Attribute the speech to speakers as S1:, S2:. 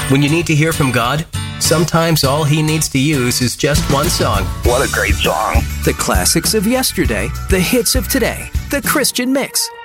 S1: When you need to hear from God, sometimes all He needs to use is just one song.
S2: What a great song.
S3: The classics of yesterday, the hits of today, the Christian mix.